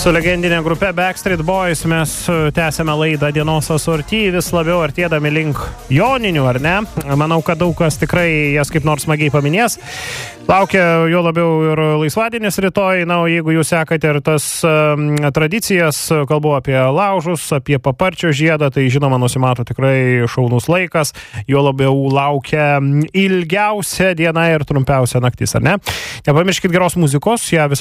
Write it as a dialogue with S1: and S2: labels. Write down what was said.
S1: Su legendinė grupė Backstreet Boys mes tęsiame laidą Dienos asorty, vis labiau artėdami link joninių, ar ne? Manau, kad daug kas tikrai jas kaip nors smagiai paminės. Laukia jo labiau ir laisvadienis rytoj, na, o jeigu jūs sekate ir tas tradicijas, kalbu apie laužus, apie paparčio žiedą, tai žinoma nusimato tikrai šaunus laikas, jo labiau laukia ilgiausia diena ir trumpiausia naktis, ar ne? Nepamirškit geros muzikos, ją visą